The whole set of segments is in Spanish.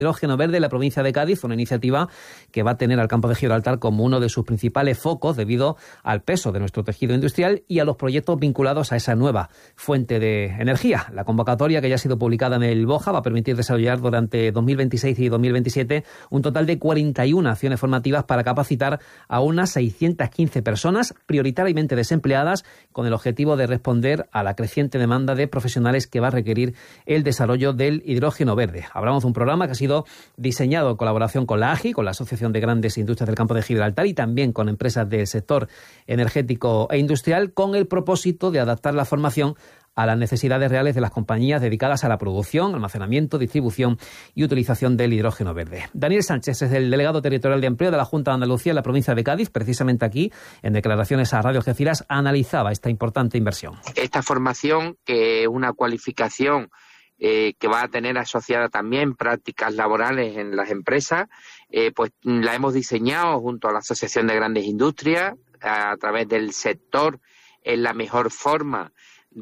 hidrógeno verde en la provincia de Cádiz, una iniciativa que va a tener al campo de Gibraltar como uno de sus principales focos debido al peso de nuestro tejido industrial y a los proyectos vinculados a esa nueva fuente de energía. La convocatoria, que ya ha sido publicada en el BOJA, va a permitir desarrollar durante 2026 y 2027 un total de 41 acciones formativas para capacitar a unas 615 personas, prioritariamente desempleadas, con el objetivo de responder a la creciente demanda de profesionales que va a requerir el desarrollo del hidrógeno verde. Hablamos de un programa que ha sido diseñado en colaboración con la AGI, con la Asociación de Grandes Industrias del Campo de Gibraltar, y también con empresas del sector energético e industrial, con el propósito de adaptar la formación a las necesidades reales de las compañías dedicadas a la producción, almacenamiento, distribución y utilización del hidrógeno verde. Daniel Sánchez es el delegado territorial de empleo de la Junta de Andalucía en la provincia de Cádiz. Precisamente aquí, en declaraciones a Radio Algeciras, analizaba esta importante inversión. Esta formación, que es una cualificación que va a tener asociada también prácticas laborales en las empresas, pues la hemos diseñado junto a la Asociación de Grandes Industrias, a través del sector, en la mejor forma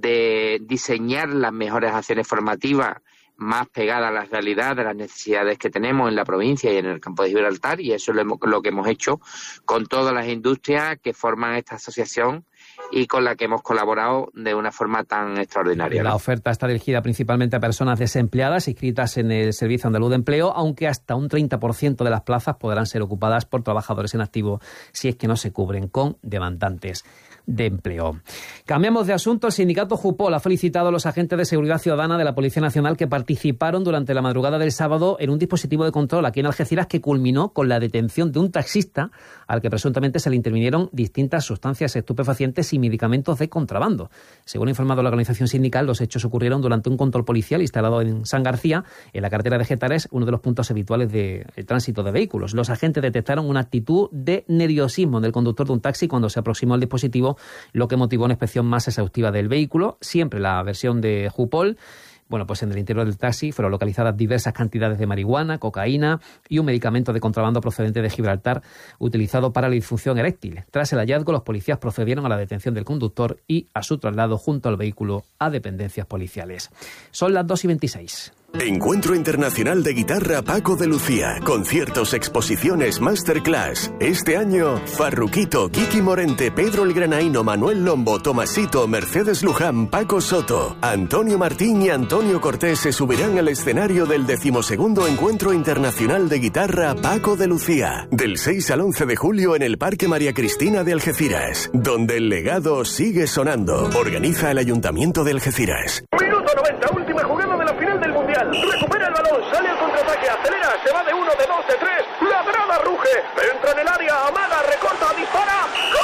de diseñar las mejores acciones formativas más pegadas a la realidad de las necesidades que tenemos en la provincia y en el campo de Gibraltar, y eso es lo que hemos hecho con todas las industrias que forman esta asociación y con la que hemos colaborado de una forma tan extraordinaria. La oferta está dirigida principalmente a personas desempleadas inscritas en el Servicio Andaluz de Empleo, aunque hasta un 30% de las plazas podrán ser ocupadas por trabajadores en activo si es que no se cubren con demandantes de empleo. Cambiamos de asunto. El sindicato Jupol ha felicitado a los agentes de seguridad ciudadana de la Policía Nacional que participaron durante la madrugada del sábado en un dispositivo de control aquí en Algeciras que culminó con la detención de un taxista al que presuntamente se le intervinieron distintas sustancias estupefacientes y medicamentos de contrabando. Según ha informado la organización sindical, los hechos ocurrieron durante un control policial instalado en San García, en la carretera de Getares, uno de los puntos habituales del tránsito de vehículos. Los agentes detectaron una actitud de nerviosismo del conductor de un taxi cuando se aproximó al dispositivo, lo que motivó una inspección más exhaustiva del vehículo. Siempre la versión de Jupol. Bueno, pues en el interior del taxi fueron localizadas diversas cantidades de marihuana, cocaína y un medicamento de contrabando procedente de Gibraltar utilizado para la disfunción eréctil. Tras el hallazgo, los policías procedieron a la detención del conductor y a su traslado junto al vehículo a dependencias policiales. Son las 2:26. Encuentro Internacional de Guitarra Paco de Lucía. Conciertos, exposiciones, masterclass. Este año, Farruquito, Kiki Morente, Pedro el Granaíno, Manuel Lombo, Tomasito, Mercedes Luján, Paco Soto, Antonio Martín y Antonio Cortés se subirán al escenario del 12º Encuentro Internacional de Guitarra Paco de Lucía. Del 6 al 11 de julio en el Parque María Cristina de Algeciras, donde el legado sigue sonando. Organiza el Ayuntamiento de Algeciras. Minuto 90, última jugada de la final del Mundial. Recupera el balón, sale al contraataque, acelera, se va de 1, de 2, de 3. La grada ruge, entra en el área, amaga, recorta, dispara.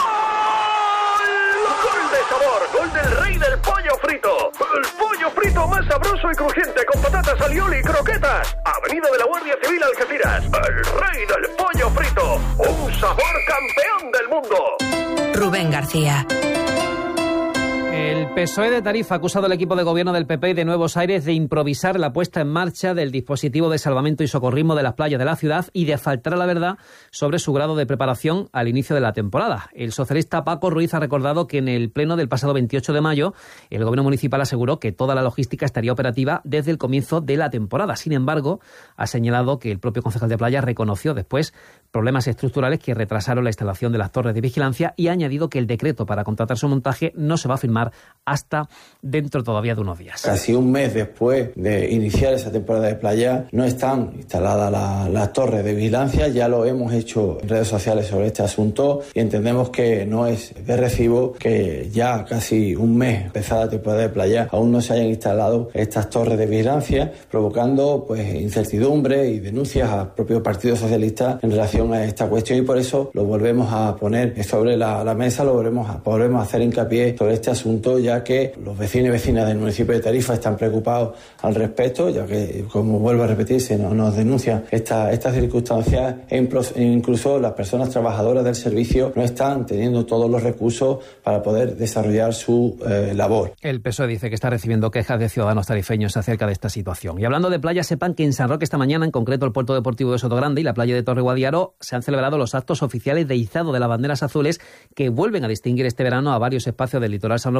¡Gol! ¡Gol de sabor! ¡Gol del rey del pollo frito! El pollo frito más sabroso y crujiente con patatas alioli y croquetas. Avenida de la Guardia Civil Algeciras. El rey del pollo frito. Un sabor campeón del mundo. Rubén García. El PSOE de Tarifa ha acusado al equipo de gobierno del PP y de Nuevos Aires de improvisar la puesta en marcha del dispositivo de salvamento y socorrismo de las playas de la ciudad y de faltar a la verdad sobre su grado de preparación al inicio de la temporada. El socialista Paco Ruiz ha recordado que en el pleno del pasado 28 de mayo el gobierno municipal aseguró que toda la logística estaría operativa desde el comienzo de la temporada. Sin embargo, ha señalado que el propio concejal de Playa reconoció después problemas estructurales que retrasaron la instalación de las torres de vigilancia y ha añadido que el decreto para contratar su montaje no se va a firmar hasta dentro todavía de unos días. Casi un mes después de iniciar esa temporada de playa no están instaladas las torres de vigilancia. Ya lo hemos hecho en redes sociales sobre este asunto y entendemos que no es de recibo que ya casi un mes empezada la temporada de playa aún no se hayan instalado estas torres de vigilancia, provocando pues incertidumbre y denuncias al propio Partido Socialista en relación a esta cuestión, y por eso lo volvemos a poner sobre la mesa, volvemos a hacer hincapié sobre este asunto, ya que los vecinos y vecinas del municipio de Tarifa están preocupados al respecto, ya que, como vuelvo a repetirse, nos denuncian estas circunstancias e incluso las personas trabajadoras del servicio no están teniendo todos los recursos para poder desarrollar su labor. El PSOE dice que está recibiendo quejas de ciudadanos tarifeños acerca de esta situación. Y hablando de playas, sepan que en San Roque esta mañana, en concreto el puerto deportivo de Sotogrande y la playa de Torre Guadiaro, se han celebrado los actos oficiales de izado de las banderas azules que vuelven a distinguir este verano a varios espacios del litoral sanroqueño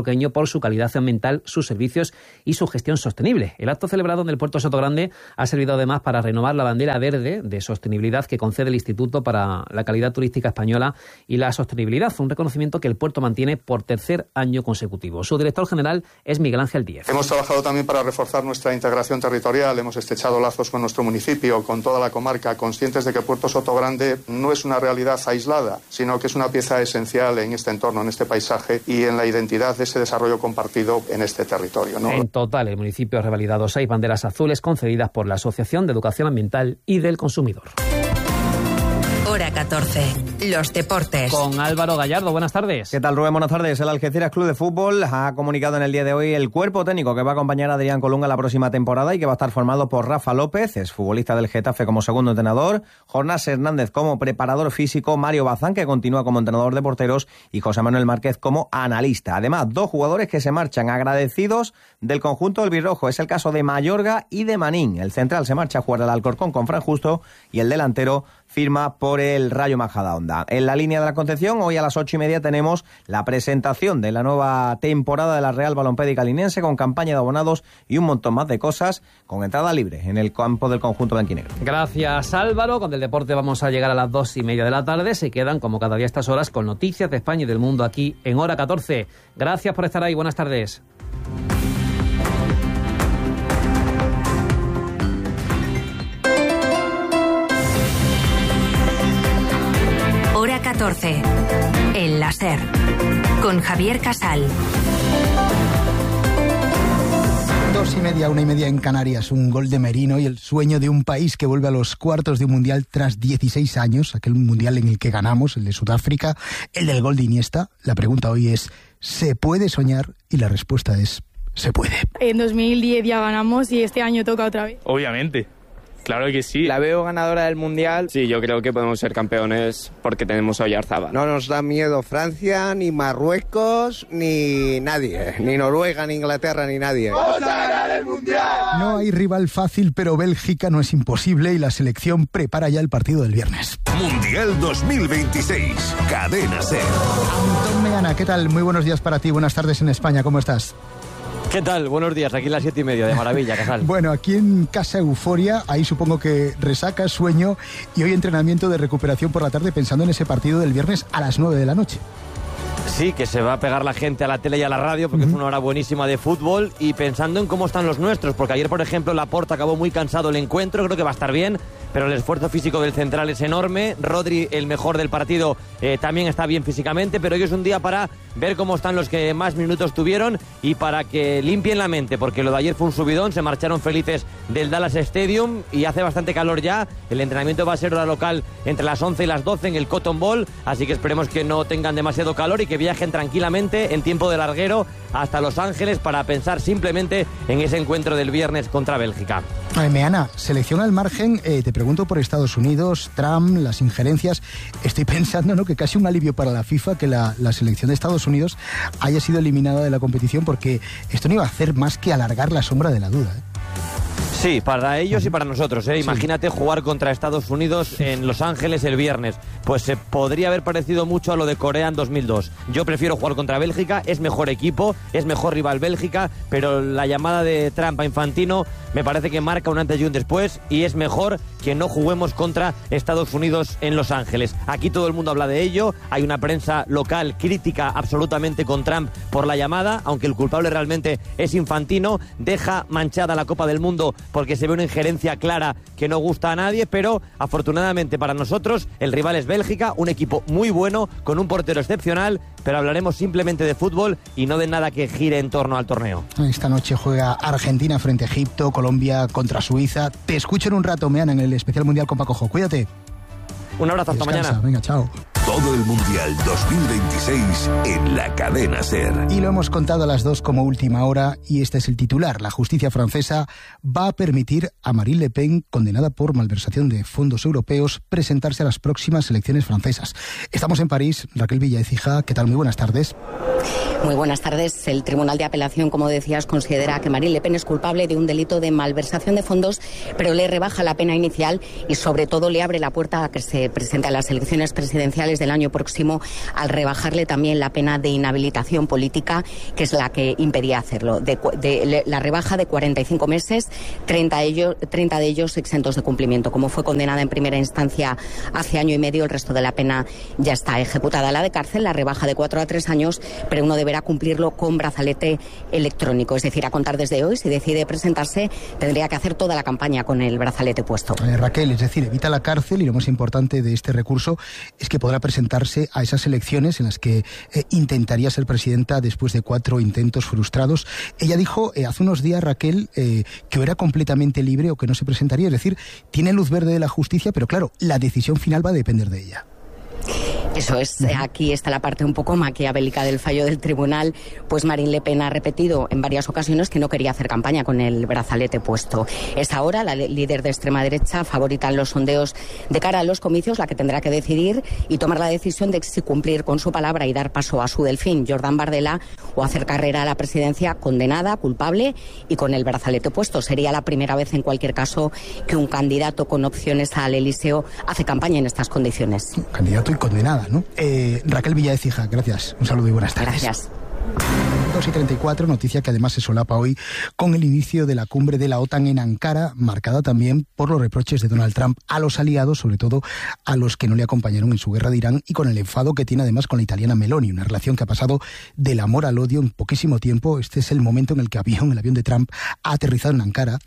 sanluqueño por su calidad ambiental, sus servicios y su gestión sostenible. El acto celebrado en el puerto Sotogrande ha servido además para renovar la bandera verde de sostenibilidad que concede el Instituto para la Calidad Turística Española y la Sostenibilidad, un reconocimiento que el puerto mantiene por tercer año consecutivo. Su director general es Miguel Ángel Díez. Hemos trabajado también para reforzar nuestra integración territorial, hemos estrechado lazos con nuestro municipio, con toda la comarca, conscientes de que Puerto Sotogrande no es una realidad aislada, sino que es una pieza esencial en este entorno, en este paisaje y en la identidad de ese desarrollo compartido en este territorio, ¿no? En total, el municipio ha revalidado 6 banderas azules concedidas por la Asociación de Educación Ambiental y del Consumidor. Hora 14. Los deportes. Con Álvaro Gallardo, buenas tardes. ¿Qué tal, Rubén? Buenas tardes. El Algeciras Club de Fútbol ha comunicado en el día de hoy el cuerpo técnico que va a acompañar a Adrián Colunga la próxima temporada y que va a estar formado por Rafa López, es futbolista del Getafe como segundo entrenador, Jonás Hernández como preparador físico, Mario Bazán, que continúa como entrenador de porteros, y José Manuel Márquez como analista. Además, 2 jugadores que se marchan agradecidos del conjunto albirrojo. Es el caso de Mayorga y de Manín. El central se marcha a jugar al Alcorcón con Fran Justo y el delantero firma por el Rayo Majadahonda. En la línea de la Concepción, hoy a las 8:30 tenemos la presentación de la nueva temporada de la Real Balompédica Linense con campaña de abonados y un montón más de cosas con entrada libre en el campo del conjunto blanquinegro. Gracias, Álvaro. Con el deporte vamos a llegar a las 2:30 de la tarde. Se quedan, como cada día a estas horas, con noticias de España y del mundo aquí en Hora 14. Gracias por estar ahí. Buenas tardes. Hora 14. El láser. Con Javier Casal. 2:30, 1:30 en Canarias. Un gol de Merino y el sueño de un país que vuelve a los cuartos de un mundial tras 16 años. Aquel mundial en el que ganamos, el de Sudáfrica, el del gol de Iniesta. La pregunta hoy es, ¿se puede soñar? Y la respuesta es, se puede. En 2010 ya ganamos y este año toca otra vez. Obviamente. Claro que sí. La veo ganadora del Mundial. Sí, yo creo que podemos ser campeones porque tenemos a Oyarzábal. No nos da miedo Francia, ni Marruecos, ni nadie. Ni Noruega, ni Inglaterra, ni nadie. ¡Vamos a ganar el Mundial! No hay rival fácil, pero Bélgica no es imposible y la selección prepara ya el partido del viernes. Mundial 2026. Cadena SER. Antón Meana, ¿qué tal? Muy buenos días para ti. Buenas tardes en España. ¿Cómo estás? ¿Qué tal? Buenos días, aquí a las 7:30, de maravilla, Casal. Bueno, aquí en casa euforia, ahí supongo que resaca, sueño y hoy entrenamiento de recuperación por la tarde pensando en ese partido del viernes a las 9 de la noche. Sí, que se va a pegar la gente a la tele y a la radio porque es una hora buenísima de fútbol y pensando en cómo están los nuestros, porque ayer, por ejemplo, Laporta acabó muy cansado el encuentro, creo que va a estar bien, pero el esfuerzo físico del central es enorme. Rodri, el mejor del partido, también está bien físicamente, pero hoy es un día para ver cómo están los que más minutos tuvieron y para que limpien la mente, porque lo de ayer fue un subidón, se marcharon felices del Dallas Stadium y hace bastante calor ya. El entrenamiento va a ser hora local entre las 11 y las 12 en el Cotton Bowl, así que esperemos que no tengan demasiado calor y que viajen tranquilamente en tiempo de larguero hasta Los Ángeles para pensar simplemente en ese encuentro del viernes contra Bélgica. Meana, selección al margen, te pregunto por Estados Unidos, Trump, las injerencias. Estoy pensando, ¿no?, que casi un alivio para la FIFA que la selección de Estados Unidos haya sido eliminada de la competición, porque esto no iba a hacer más que alargar la sombra de la duda, ¿eh? Sí, para ellos y para nosotros, ¿eh? Sí. Imagínate jugar contra Estados Unidos en Los Ángeles el viernes. Pues se podría haber parecido mucho a lo de Corea en 2002. Yo prefiero jugar contra Bélgica, es mejor equipo, es mejor rival Bélgica, pero la llamada de Trump a Infantino me parece que marca un antes y un después y es mejor que no juguemos contra Estados Unidos en Los Ángeles. Aquí todo el mundo habla de ello, hay una prensa local crítica absolutamente con Trump por la llamada, aunque el culpable realmente es Infantino, deja manchada la Copa del Mundo porque se ve una injerencia clara que no gusta a nadie, pero afortunadamente para nosotros el rival es Bélgica, un equipo muy bueno, con un portero excepcional, pero hablaremos simplemente de fútbol y no de nada que gire en torno al torneo. Esta noche juega Argentina frente a Egipto, Colombia contra Suiza. Te escucho en un rato, Meana, en el especial mundial con Pacojo. Cuídate. Un abrazo, hasta mañana. Venga, chao. Todo el Mundial 2026 en la Cadena SER. Y lo hemos contado a las 2 como última hora, y este es el titular. La justicia francesa va a permitir a Marine Le Pen, condenada por malversación de fondos europeos, presentarse a las próximas elecciones francesas. Estamos en París. Raquel Villaécija, ¿qué tal? Muy buenas tardes. Muy buenas tardes. El Tribunal de Apelación, como decías, considera que Marine Le Pen es culpable de un delito de malversación de fondos, pero le rebaja la pena inicial y sobre todo le abre la puerta a que se presente a las elecciones presidenciales finales del año próximo, al rebajarle también la pena de inhabilitación política, que es la que impedía hacerlo. La rebaja de 45 meses, 30 de ellos exentos de cumplimiento. Como fue condenada en primera instancia hace año y medio, el resto de la pena ya está ejecutada. La de cárcel, la rebaja de 4 a 3 años, pero uno deberá cumplirlo con brazalete electrónico. Es decir, a contar desde hoy, si decide presentarse, tendría que hacer toda la campaña con el brazalete puesto. Raquel, es decir, evita la cárcel, y lo más importante de este recurso es que podrá presentarse a esas elecciones en las que intentaría ser presidenta después de 4 intentos frustrados. Ella dijo hace unos días, Raquel, que o era completamente libre o que no se presentaría. Es decir, tiene luz verde de la justicia, pero claro, la decisión final va a depender de ella. Eso es, aquí está la parte un poco maquiavélica del fallo del tribunal, pues Marine Le Pen ha repetido en varias ocasiones que no quería hacer campaña con el brazalete puesto. Es ahora la líder de extrema derecha, favorita en los sondeos de cara a los comicios, la que tendrá que decidir y tomar la decisión de si cumplir con su palabra y dar paso a su delfín, Jordan Bardella, o hacer carrera a la presidencia condenada, culpable y con el brazalete puesto. Sería la primera vez, en cualquier caso, que un candidato con opciones al Elíseo hace campaña en estas condiciones. Candidato y condenada, ¿no? Raquel Villaécija, gracias. Un saludo y buenas tardes. Gracias. 2:34, noticia que además se solapa hoy con el inicio de la cumbre de la OTAN en Ankara, marcada también por los reproches de Donald Trump a los aliados, sobre todo a los que no le acompañaron en su guerra de Irán, y con el enfado que tiene además con la italiana Meloni, una relación que ha pasado del amor al odio en poquísimo tiempo. Este es el momento en el que el avión de Trump ha aterrizado en Ankara.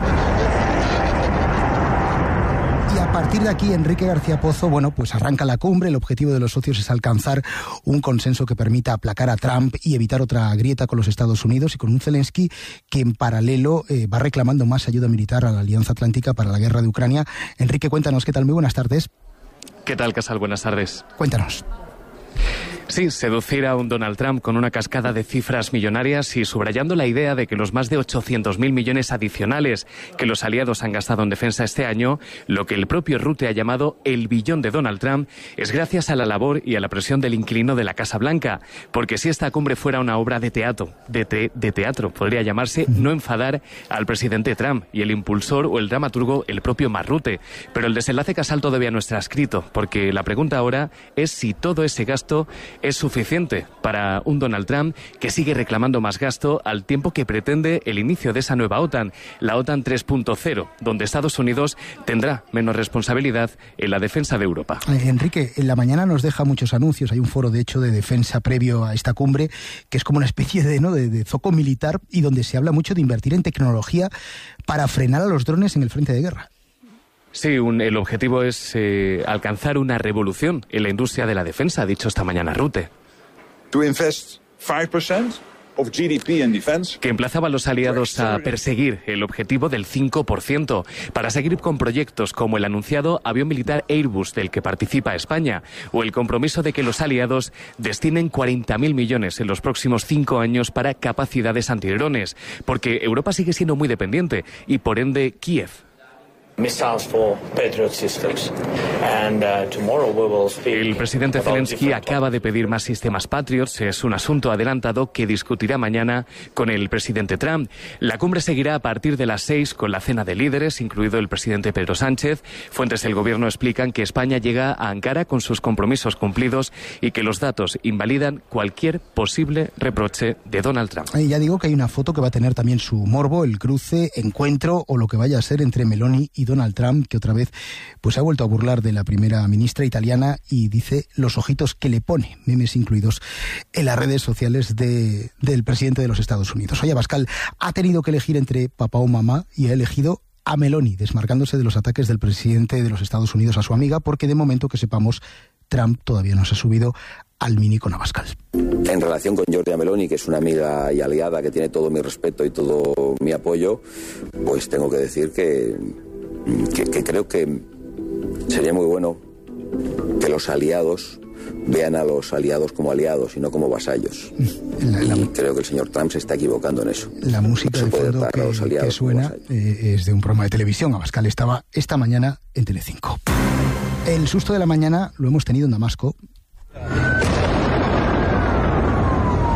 Y a partir de aquí, Enrique García Pozo, pues arranca la cumbre. El objetivo de los socios es alcanzar un consenso que permita aplacar a Trump y evitar otra grieta con los Estados Unidos, y con un Zelensky que en paralelo va reclamando más ayuda militar a la Alianza Atlántica para la guerra de Ucrania. Enrique, cuéntanos, ¿qué tal? Muy buenas tardes. ¿Qué tal, Casal? Buenas tardes. Cuéntanos. Sí, seducir a un Donald Trump con una cascada de cifras millonarias y subrayando la idea de que los más de 800.000 millones adicionales que los aliados han gastado en defensa este año, lo que el propio Rutte ha llamado el billón de Donald Trump, es gracias a la labor y a la presión del inquilino de la Casa Blanca. Porque si esta cumbre fuera una obra de teatro, podría llamarse No enfadar al presidente Trump, y el impulsor o el dramaturgo el propio Mark Rutte. Pero el desenlace, Casal, todavía no está escrito, porque la pregunta ahora es si todo ese gasto es suficiente para un Donald Trump que sigue reclamando más gasto al tiempo que pretende el inicio de esa nueva OTAN, la OTAN 3.0, donde Estados Unidos tendrá menos responsabilidad en la defensa de Europa. Enrique, en la mañana nos deja muchos anuncios. Hay un foro, de hecho, de defensa previo a esta cumbre, que es como una especie de zoco militar, y donde se habla mucho de invertir en tecnología para frenar a los drones en el frente de guerra. Sí, el objetivo es alcanzar una revolución en la industria de la defensa, ha dicho esta mañana Rutte. To invest 5% of GDP in defense. Que emplazaba a los aliados a perseguir el objetivo del 5%, para seguir con proyectos como el anunciado avión militar Airbus del que participa España, o el compromiso de que los aliados destinen 40.000 millones en los próximos 5 años para capacidades antidrones, porque Europa sigue siendo muy dependiente y por ende Kiev. El presidente Zelensky acaba de pedir más sistemas Patriots. Es un asunto adelantado que discutirá mañana con el presidente Trump. La cumbre seguirá a partir de las 6 con la cena de líderes, incluido el presidente Pedro Sánchez. Fuentes del gobierno explican que España llega a Ankara con sus compromisos cumplidos y que los datos invalidan cualquier posible reproche de Donald Trump. Ya digo que hay una foto que va a tener también su morbo, el cruce, encuentro o lo que vaya a ser entre Meloni y Donald Trump, que otra vez ha vuelto a burlar de la primera ministra italiana y dice los ojitos que le pone, memes incluidos, en las redes sociales del presidente de los Estados Unidos. Hoy Abascal ha tenido que elegir entre papá o mamá y ha elegido a Meloni, desmarcándose de los ataques del presidente de los Estados Unidos a su amiga, porque de momento que sepamos, Trump todavía no se ha subido al Mini con Abascal. En relación con Giorgia Meloni, que es una amiga y aliada que tiene todo mi respeto y todo mi apoyo, pues tengo que decir que creo que sería muy bueno que los aliados vean a los aliados como aliados y no como vasallos. Y creo que el señor Trump se está equivocando en eso. La música de fondo que suena es de un programa de televisión. Abascal estaba esta mañana en Telecinco. El susto de la mañana lo hemos tenido en Damasco.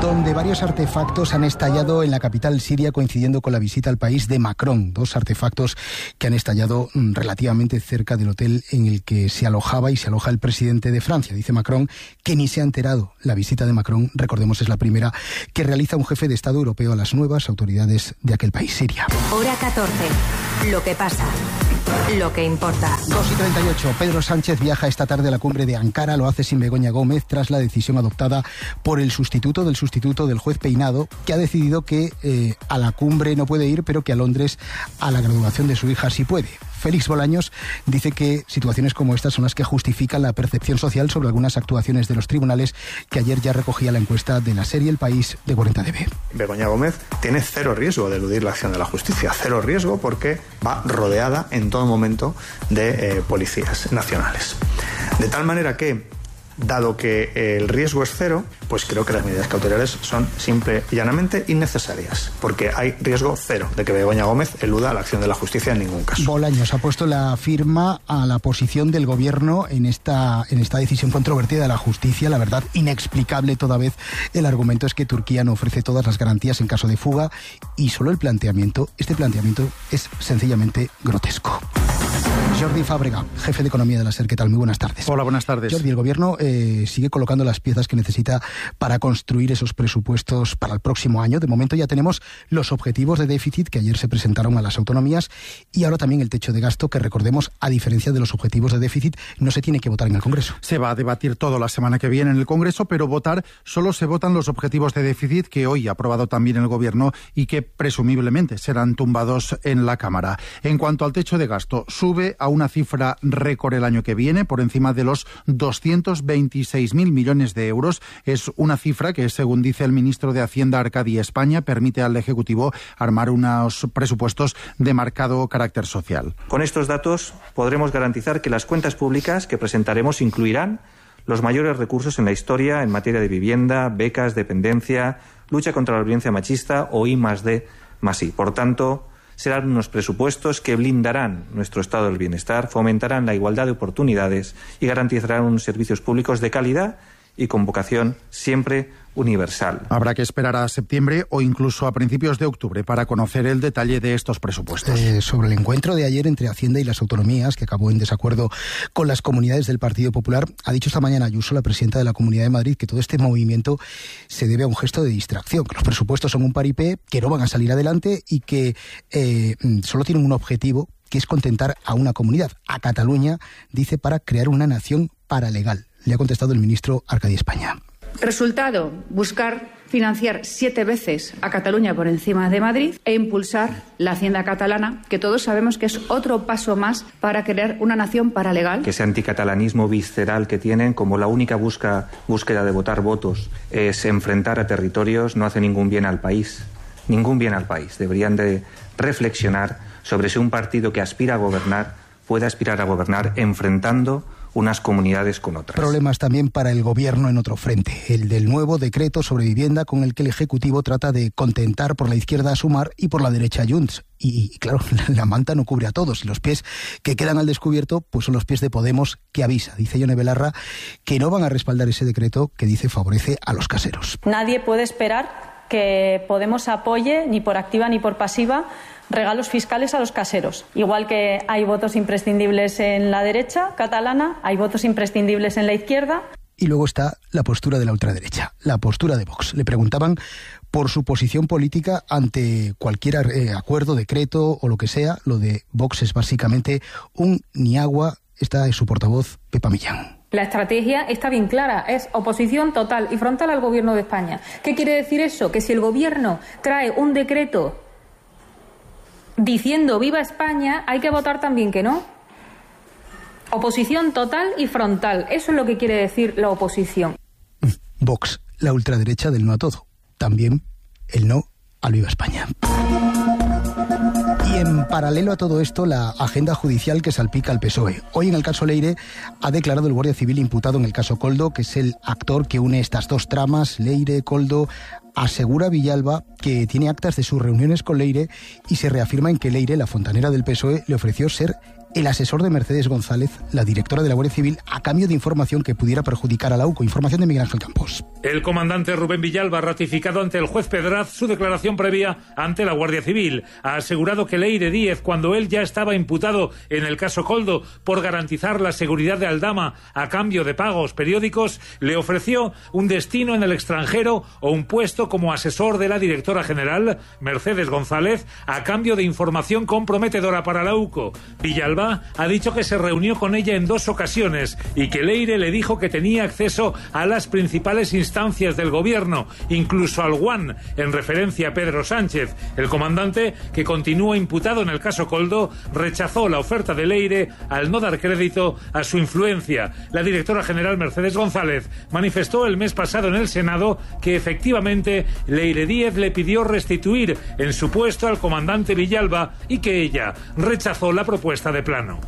donde varios artefactos han estallado en la capital siria coincidiendo con la visita al país de Macron. 2 artefactos que han estallado relativamente cerca del hotel en el que se alojaba y se aloja el presidente de Francia. Dice Macron que ni se ha enterado. La visita de Macron, recordemos, es la primera que realiza un jefe de Estado europeo a las nuevas autoridades de aquel país, Siria. Hora 14. Lo que pasa. Lo que importa. 2:38. Pedro Sánchez viaja esta tarde a la cumbre de Ankara. Lo hace sin Begoña Gómez tras la decisión adoptada por el sustituto del juez Peinado, que ha decidido que a la cumbre no puede ir, pero que a Londres a la graduación de su hija sí puede. Félix Bolaños dice que situaciones como estas son las que justifican la percepción social sobre algunas actuaciones de los tribunales que ayer ya recogía la encuesta de la serie El País de 40DB. Begoña Gómez tiene cero riesgo de eludir la acción de la justicia, cero riesgo porque va rodeada en todo momento de policías nacionales. De tal manera que, dado que el riesgo es cero, pues creo que las medidas cautelares son simple y llanamente innecesarias, porque hay riesgo cero de que Begoña Gómez eluda la acción de la justicia en ningún caso. Bolaños ha puesto la firma a la posición del gobierno en esta decisión controvertida de la justicia. La verdad, inexplicable toda vez. El argumento es que Turquía no ofrece todas las garantías en caso de fuga y solo este planteamiento es sencillamente grotesco. Jordi Fábrega, jefe de Economía de la SER, ¿qué tal? Muy buenas tardes. Hola, buenas tardes. Jordi, el Gobierno sigue colocando las piezas que necesita para construir esos presupuestos para el próximo año. De momento ya tenemos los objetivos de déficit que ayer se presentaron a las autonomías y ahora también el techo de gasto que, recordemos, a diferencia de los objetivos de déficit, no se tiene que votar en el Congreso. Se va a debatir todo la semana que viene en el Congreso, pero solo se votan los objetivos de déficit que hoy ha aprobado también el Gobierno y que presumiblemente serán tumbados en la Cámara. En cuanto al techo de gasto, sube a una cifra récord el año que viene, por encima de los 226.000 millones de euros. Es una cifra que, según dice el ministro de Hacienda, Arcadi España, permite al Ejecutivo armar unos presupuestos de marcado carácter social. Con estos datos podremos garantizar que las cuentas públicas que presentaremos incluirán los mayores recursos en la historia en materia de vivienda, becas, dependencia, lucha contra la violencia machista o I+D+I. Por tanto, serán unos presupuestos que blindarán nuestro estado del bienestar, fomentarán la igualdad de oportunidades y garantizarán unos servicios públicos de calidad y con vocación siempre universal. Habrá que esperar a septiembre o incluso a principios de octubre para conocer el detalle de estos presupuestos. Sobre el encuentro de ayer entre Hacienda y las autonomías, que acabó en desacuerdo con las comunidades del Partido Popular, ha dicho esta mañana Ayuso, la presidenta de la Comunidad de Madrid, que todo este movimiento se debe a un gesto de distracción, que los presupuestos son un paripé, que no van a salir adelante y que solo tienen un objetivo, que es contentar a una comunidad, a Cataluña, dice, para crear una nación paralegal. Le ha contestado el ministro Arcadi España. Resultado, buscar financiar 7 veces a Cataluña por encima de Madrid e impulsar la Hacienda catalana, que todos sabemos que es otro paso más para crear una nación paralegal. Que ese anticatalanismo visceral que tienen como la única búsqueda de votar votos es enfrentar a territorios, no hace ningún bien al país. Ningún bien al país. Deberían de reflexionar sobre si un partido que aspira a gobernar puede aspirar a gobernar enfrentando unas comunidades con otras. Problemas también para el Gobierno en otro frente, el del nuevo decreto sobre vivienda con el que el Ejecutivo trata de contentar por la izquierda a Sumar y por la derecha a Junts. Y claro, la manta no cubre a todos y los pies que quedan al descubierto pues son los pies de Podemos, que avisa, dice Ione Belarra, que no van a respaldar ese decreto que dice favorece a los caseros. Nadie puede esperar que Podemos apoye, ni por activa ni por pasiva, regalos fiscales a los caseros. Igual que hay votos imprescindibles en la derecha catalana, hay votos imprescindibles en la izquierda. Y luego está la postura de la ultraderecha, la postura de Vox. Le preguntaban por su posición política ante cualquier acuerdo, decreto o lo que sea. Lo de Vox es básicamente un ni agua. Esta es su portavoz, Pepa Millán. La estrategia está bien clara, es oposición total y frontal al Gobierno de España. ¿Qué quiere decir eso? Que si el Gobierno trae un decreto diciendo viva España, hay que votar también que no. Oposición total y frontal. Eso es lo que quiere decir la oposición. Vox, la ultraderecha del no a todo. También el no al viva España. Y en paralelo a todo esto, la agenda judicial que salpica al PSOE. Hoy en el caso Leire ha declarado el guardia civil imputado en el caso Koldo, que es el actor que une estas dos tramas, Leire, Koldo. Asegura Villalba que tiene actas de sus reuniones con Leire y se reafirma en que Leire, la fontanera del PSOE, le ofreció ser el asesor de Mercedes González, la directora de la Guardia Civil, a cambio de información que pudiera perjudicar a la UCO. Información de Miguel Ángel Campos. El comandante Rubén Villalba ha ratificado ante el juez Pedraz su declaración previa ante la Guardia Civil. Ha asegurado que Leire Díez, cuando él ya estaba imputado en el caso Koldo por garantizar la seguridad de Aldama a cambio de pagos periódicos, le ofreció un destino en el extranjero o un puesto como asesor de la directora general, Mercedes González, a cambio de información comprometedora para la UCO. Villalba ha dicho que se reunió con ella en 2 ocasiones y que Leire le dijo que tenía acceso a las principales instancias del gobierno, incluso al UAN, en referencia a Pedro Sánchez. El comandante, que continúa imputado en el caso Koldo, rechazó la oferta de Leire al no dar crédito a su influencia. La directora general Mercedes González manifestó el mes pasado en el Senado que efectivamente Leire Díez le pidió restituir en su puesto al comandante Villalba y que ella rechazó la propuesta de plano.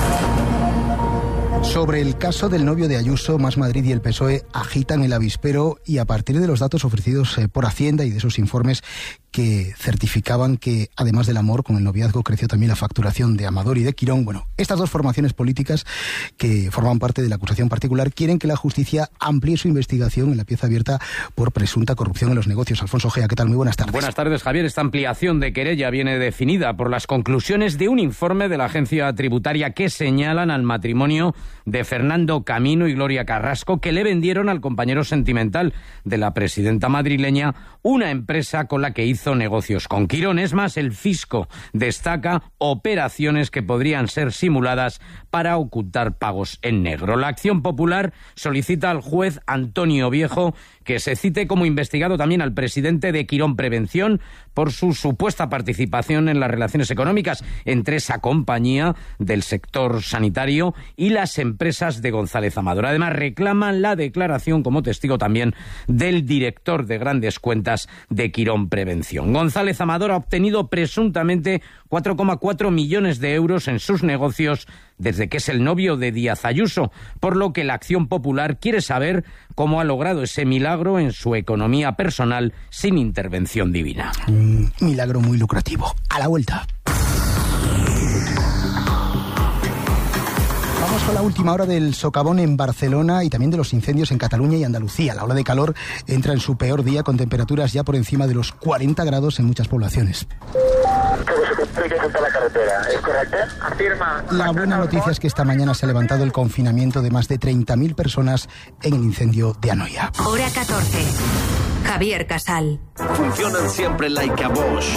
Sobre el caso del novio de Ayuso, Más Madrid y el PSOE agitan el avispero y a partir de los datos ofrecidos por Hacienda y de esos informes que certificaban que, además del amor, con el noviazgo creció también la facturación de Amador y de Quirón. Bueno, estas 2 formaciones políticas que forman parte de la acusación particular quieren que la justicia amplíe su investigación en la pieza abierta por presunta corrupción en los negocios. Alfonso Gea, ¿qué tal? Muy buenas tardes. Buenas tardes, Javier. Esta ampliación de querella viene definida por las conclusiones de un informe de la agencia tributaria que señalan al matrimonio de Fernando Camino y Gloria Carrasco, que le vendieron al compañero sentimental de la presidenta madrileña una empresa con la que hizo negocios con Quirón. Es más, el fisco destaca operaciones que podrían ser simuladas para ocultar pagos en negro. La Acción Popular solicita al juez Antonio Viejo que se cite como investigado también al presidente de Quirón Prevención por su supuesta participación en las relaciones económicas entre esa compañía del sector sanitario y las empresas de González Amador. Además, reclaman la declaración como testigo también del director de grandes cuentas de Quirón Prevención. González Amador ha obtenido presuntamente 4,4 millones de euros en sus negocios desde que es el novio de Díaz Ayuso, por lo que la Acción Popular quiere saber cómo ha logrado ese milagro en su economía personal sin intervención divina. Un milagro muy lucrativo. A la vuelta. Vamos con la última hora del socavón en Barcelona y también de los incendios en Cataluña y Andalucía. La ola de calor entra en su peor día con temperaturas ya por encima de los 40 grados en muchas poblaciones. La carretera, ¿es correcto? Afirma. La buena noticia es que esta mañana se ha levantado el confinamiento de más de 30.000 personas en el incendio de Anoia. Hora 14. Javier Casal. Funcionan siempre like a Bosch.